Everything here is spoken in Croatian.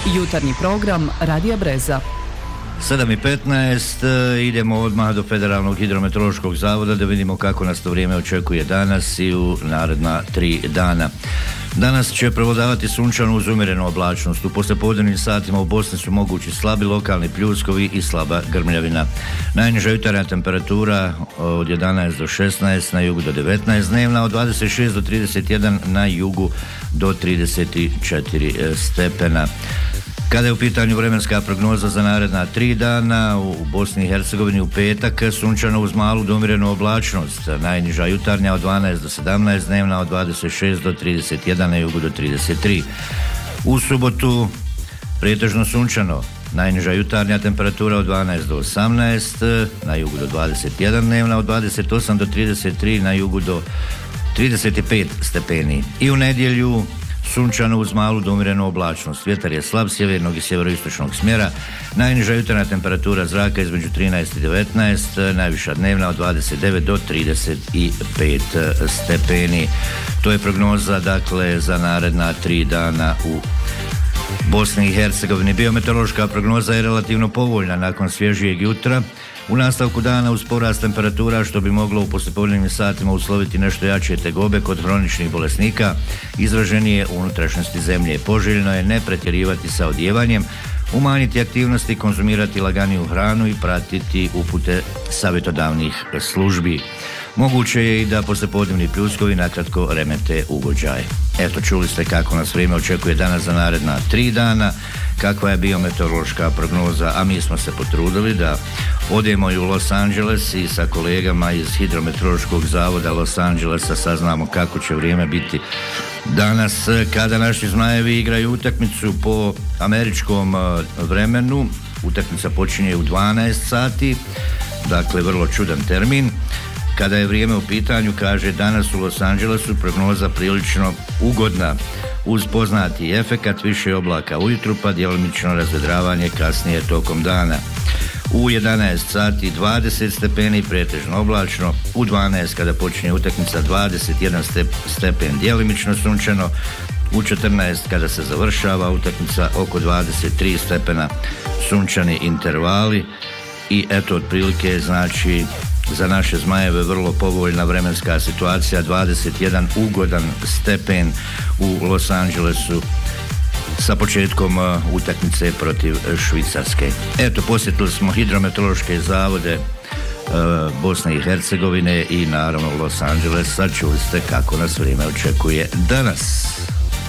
Jutarnji program Radija Breza. 7:15, idemo odmah do Federalnog hidrometeorološkog zavoda da vidimo kako nas to vrijeme očekuje danas i u naredna 3 dana. Danas će prevladavati sunčano uz umjerenu oblačnost. U poslijepodnevnim satima u Bosni su mogući slabi lokalni pljuskovi i slaba grmljavina. Najniža jutarnja temperatura od 11 do 16, na jugu do 19, dnevna od 26 do 31, na jugu do 34 stepena. Kada je u pitanju vremenska prognoza za naredna 3 dana, u Bosni i Hercegovini u petak sunčano uz malu do umjerenu oblačnost, najniža jutarnja od 12 do 17, dnevna od 26 do 31, na jugu do 33. U subotu pretežno sunčano, najniža jutarnja temperatura od 12 do 18, na jugu do 21, dnevna od 28 do 33, na jugu do 35 stepeni. I u nedjelju sunčano uz malu do umjerenu oblačnost. Vjetar je slab sjevernog i sjeveroistočnog smjera. Najniža jutarnja temperatura zraka između 13 i 19, najviša dnevna od 29 do 35 stepeni. To je prognoza, dakle, za naredna 3 dana u Bosni i Hercegovini. Biometeorološka prognoza je relativno povoljna nakon svježijeg jutra. U nastavku dana uz porast temperatura, što bi moglo u poslijepodnevnim satima usloviti nešto jače tegobe kod hroničnih bolesnika, izraženije u unutrašnjosti zemlje. Poželjno je ne pretjerivati sa odjevanjem, umanjiti aktivnosti, konzumirati laganiju hranu i pratiti upute savjetodavnih službi. Moguće je i da poslijepodnevni pljuskovi nakratko remete ugođaj. Eto, čuli ste kako nas vrijeme očekuje danas za naredna 3 dana, kakva je biometeorološka prognoza, a mi smo se potrudili da odemo i u Los Angeles i sa kolegama iz hidrometeorološkog zavoda Los Angelesa saznamo kako će vrijeme biti danas kada naši Zmajevi igraju utakmicu po američkom vremenu. Utakmica počinje u 12 sati, dakle vrlo čudan termin. Kada je vrijeme u pitanju, kaže, danas u Los Angelesu prognoza prilično ugodna, uz poznati efekat, više oblaka ujutru pa djelomično razvedravanje kasnije tokom dana. U 11 sati 20 stepeni, pretežno oblačno. U 12 kada počinje utakmica 21 stepen djelomično sunčano. U 14 kada se završava utakmica oko 23 stepena sunčani intervali. I eto, otprilike, znači, za naše Zmajeve vrlo povoljna vremenska situacija, 21 ugodan stepen u Los Angelesu sa početkom utakmice protiv Švicarske. Eto, posjetili smo hidrometeorološke zavode Bosne i Hercegovine i naravno Los Angelesa. Čuli ste kako nas vrijeme očekuje danas.